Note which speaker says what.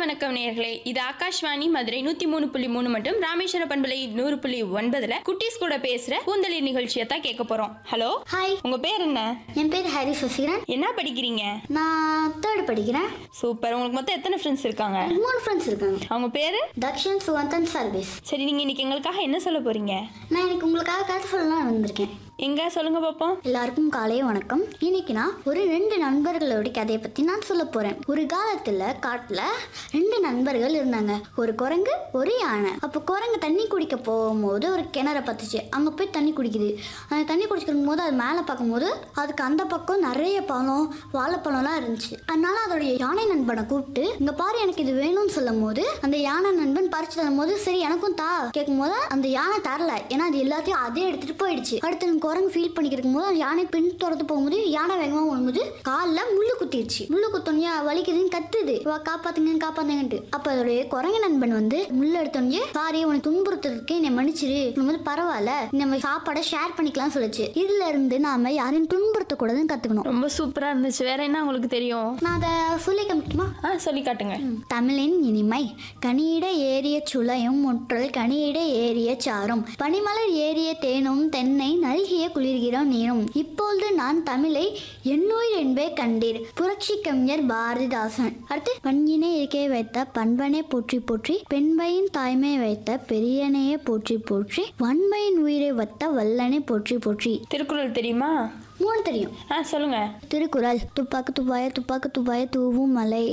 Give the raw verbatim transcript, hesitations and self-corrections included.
Speaker 1: வணக்கம் நேயர்களே, இது ஆகாஷ்வாணி மதுரை நூத்தி மூணு புள்ளி மூணு மற்றும் ராமேஸ்வர பண்பலை நூறு புள்ளி ஒன்பதுல குட்டீஸ் கூட பேசுற பூந்தளிர் நிகழ்ச்சியை தான் கேட்க போறோம். Hello,
Speaker 2: hi.
Speaker 1: உங்க பேர் என்ன?
Speaker 2: என் பேர் ஹரி சசிகரன்.
Speaker 1: என்ன படிக்கிறீங்க?
Speaker 2: நான் தேர்ட் படிக்கிறேன்.
Speaker 1: சூப்பர். உங்களுக்கு மொத்தம் எத்தனை ஃப்ரெண்ட்ஸ் இருக்காங்க?
Speaker 2: மூணு ஃப்ரெண்ட்ஸ் இருக்காங்க.
Speaker 1: அவங்க பேரு?
Speaker 2: தக்ஷன், சுகந்தன், சர்வேஸ்.
Speaker 1: சரி, நீங்க இன்னைக்கு எங்களுக்காக என்ன சொல்ல போறீங்க?
Speaker 2: நான் இன்னைக்கு உங்களுக்காக கதை சொல்லலாம் வந்திருக்கேன்.
Speaker 1: எங்க சொல்லுங்க பாப்போம்.
Speaker 2: எல்லாருக்கும் காலை வணக்கம். இன்னைக்கு நான் ஒரு ரெண்டு நண்பர்களோட கதையை பத்தி நான் சொல்ல போறேன். ஒரு காலத்துல காட்டுல ரெண்டு நண்பர்கள் இருந்தாங்க. ஒரு குரங்கு, ஒரு யானை. அப்ப குரங்கு தண்ணி குடிக்க போகும்போது ஒரு கிணற பத்துச்சு. அங்க போய் தண்ணி குடிக்குது. அந்த தண்ணி குடிச்சிருக்கும் போது அது மேல பார்க்கும்போது அதுக்கு அந்த பக்கம் நிறைய பழம், வாழைப்பழம்லாம் இருந்துச்சு. அதனால அதோடைய யானை நண்பனை கூப்பிட்டு, இங்க பாரு எனக்கு இது வேணும்னு சொல்லும் போது அந்த யானை நண்பன் பறிச்சு தரும் போது, சரி எனக்கும் தா கேட்கும் போது அந்த யானை தரல. ஏன்னா அது எல்லாத்தையும் அதே எடுத்துட்டு போயிடுச்சு. அடுத்து குரங்கு ஃபீல் பண்ணிக்கிருக்கும் போது யானை பின் தொடர்ந்து போகும்போது யானை வேகமாக போகும்போது காலில் முள்ளு குத்திடுச்சு. முள்ளு குத்தோன்னே வலிக்குதுன்னு கத்துது, காப்பாத்துங்க காப்பாத்துங்கன்ட்டு. அப்ப அதோடைய குரங்கு நண்பன் வந்து முள்ளு எடுத்தோன்னே, சாரி உனக்கு துன்புறுத்துறதுக்கு என்னை மன்னிச்சிரு, போது பரவாயில்ல நம்ம சாப்பாடை ஷேர் பண்ணிக்கலாம் சொல்லுச்சு. இதுல இருந்து நாம யாரையும் துன்புறுத்த கூடாதுன்னு கத்துக்கணும்.
Speaker 1: ரொம்ப சூப்பரா இருந்துச்சு. வேற என்ன உங்களுக்கு தெரியும்?
Speaker 2: நான் அதை சொல்லி காமிக்குமா?
Speaker 1: ஆ, சொல்லி காட்டுங்க.
Speaker 2: தமிழின் இனிமை கனியிட ஏறிய சுளையும் முற்றல் கனியிட ஏறிய சாரும் பனிமலர் ஏறிய தேனும் தென்னை நல்கிய குளிர்கிறோம் நீரும் இப்பொழுது நான் தமிழை எண்ணுயிர் என்பே கண்டீர். புரட்சி கவிஞர் பாரதிதாசன். அடுத்து, பண்பினை இருக்கை வைத்த பண்பனை போற்றி போற்றி பெண்பையின் தாய்மை வைத்த பெரியனையே போற்றி போற்றி வன்மையின் உயிரை வைத்த வல்லனை போற்றி போற்றி.
Speaker 1: திருக்குறள் தெரியுமா?
Speaker 2: மூணு தெரியும்.
Speaker 1: ஆ, சொல்லுங்க.
Speaker 2: திருக்குறள். துப்பாக்கு துப்பாய துப்பாக்கு துப்பாய தூவும் மலை